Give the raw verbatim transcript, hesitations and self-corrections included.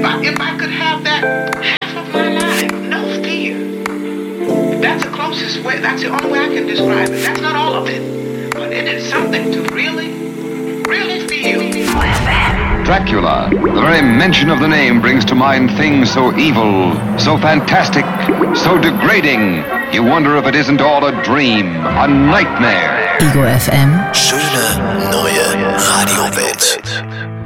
I, if I could have that half of my life, no fear. That's the closest way, that's the only way I can describe it. That's not all of it, but it is something to really, really feel. Dracula. The very mention of the name brings to mind things so evil, so fantastic, so degrading. You wonder if it isn't all a dream, a nightmare. Ego F M. Schöne neue Radiowelt.